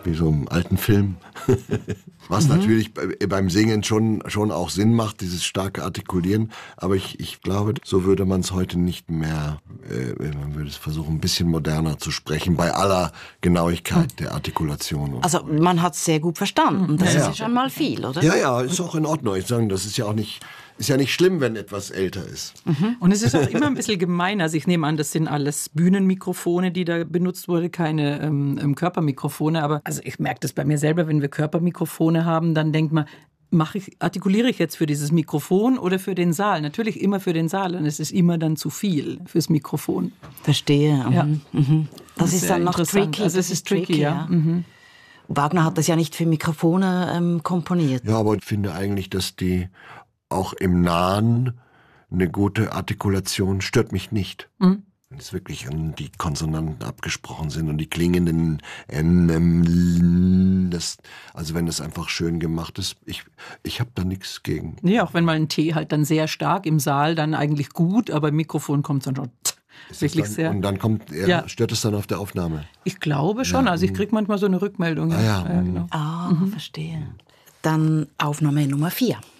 wie so im alten Film. Was natürlich beim Singen schon auch Sinn macht, dieses starke Artikulieren. Aber ich glaube, so würde man es heute nicht mehr, man würde es versuchen, ein bisschen moderner zu sprechen, bei aller Genauigkeit der Artikulation. Also man hat es sehr gut verstanden. Das ist schon mal viel, oder? Ja, ist auch in Ordnung. Ich sage, das ist ja auch nicht... Ist ja nicht schlimm, wenn etwas älter ist. Und es ist auch immer ein bisschen gemein. Also ich nehme an, das sind alles Bühnenmikrofone, die da benutzt wurden, keine Körpermikrofone. Aber also ich merke das bei mir selber, wenn wir Körpermikrofone haben, dann denkt man, artikuliere ich jetzt für dieses Mikrofon oder für den Saal? Natürlich immer für den Saal. Und es ist immer dann zu viel fürs Mikrofon. Verstehe. Ja. Das ist dann noch tricky. Also es ist tricky, ja. Wagner hat das ja nicht für Mikrofone komponiert. Ja, aber ich finde eigentlich, dass die auch im Nahen eine gute Artikulation stört mich nicht. Wenn es wirklich die Konsonanten abgesprochen sind und die klingenden also wenn das einfach schön gemacht ist, ich habe da nichts gegen. Nee, auch wenn mal ein T halt dann sehr stark im Saal, dann eigentlich gut, aber im Mikrofon kommt es dann schon wirklich sehr. Und dann stört es dann auf der Aufnahme? Ich glaube schon, also ich kriege manchmal so eine Rückmeldung. Genau. Genau. Verstehe. Dann Aufnahme Nummer 4.